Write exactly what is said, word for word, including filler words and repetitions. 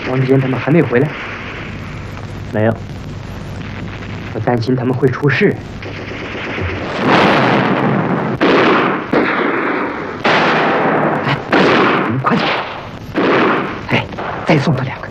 王志坚他们还没回来？ 没有。 我担心他们会出事。哎，你们快点！哎，再送他俩。